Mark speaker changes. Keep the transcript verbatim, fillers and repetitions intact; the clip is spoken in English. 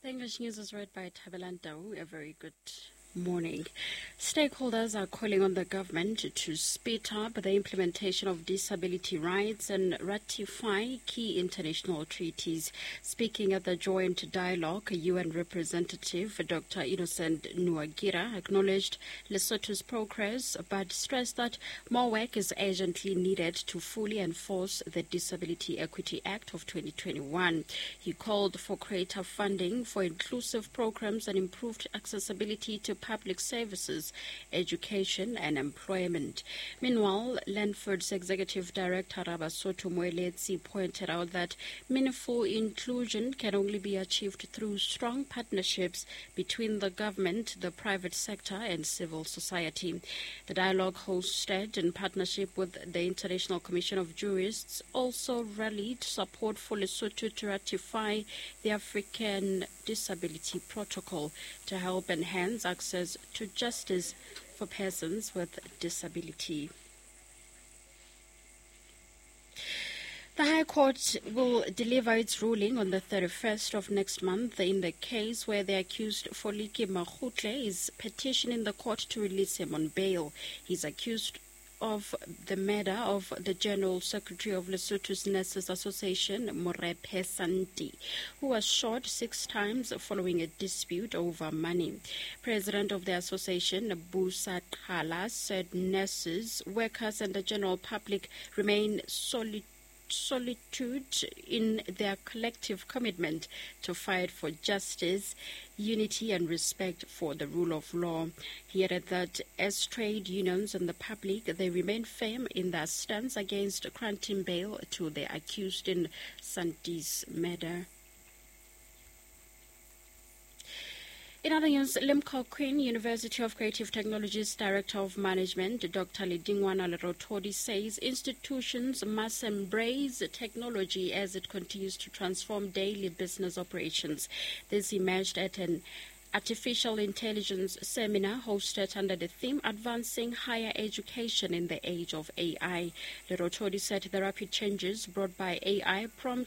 Speaker 1: The English news is read by Tabelan Dau. A very good morning. Stakeholders are calling on the government to speed up the implementation of disability rights and ratify key international treaties. Speaking at the joint dialogue, U N Representative Doctor Innocent Nuagira acknowledged Lesotho's progress but stressed that more work is urgently needed to fully enforce the Disability Equity Act of twenty twenty-one. He called for greater funding for inclusive programs and improved accessibility to public services, education and employment. Meanwhile, Lanford's Executive Director Rabasoto Moeletsi pointed out that meaningful inclusion can only be achieved through strong partnerships between the government, the private sector and civil society. The dialogue, hosted in partnership with the International Commission of Jurists, also rallied support for Lesotho to ratify the African Disability Protocol to help enhance access to justice for persons with disability. The High Court will deliver its ruling on the thirty-first of next month in the case where the accused Foliki Mahutle is petitioning the court to release him on bail. He's accused of the murder of the General Secretary of Lesotho's Nurses Association, Morepe Santi, who was shot six times following a dispute over money. President of the association, Busa Khala, said nurses, workers and the general public remain solid solitude in their collective commitment to fight for justice, unity and respect for the rule of law. He added that as trade unions and the public, they remain firm in their stance against granting bail to the accused in Santi's murder. In other news, Limco Queen University of Creative Technologies Director of Management, Doctor Ledingwana Lerotodi, says institutions must embrace technology as it continues to transform daily business operations. This emerged at an Artificial Intelligence seminar hosted under the theme Advancing Higher Education in the Age of A I. Lerotodi said the rapid changes brought by A I prompt